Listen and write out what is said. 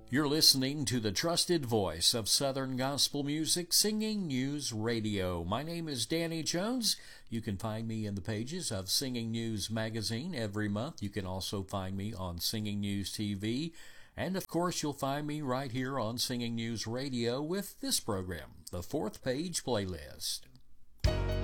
You're listening to the trusted voice of Southern Gospel Music, Singing News Radio. My name is Danny Jones. You can find me in the pages of Singing News Magazine every month. You can also find me on Singing News TV. And of course, you'll find me right here on Singing News Radio with this program, the Fourth Page Playlist.